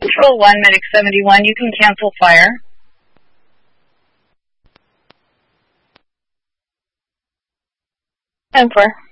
Control 1, Medic 71, you can cancel fire. 10-4.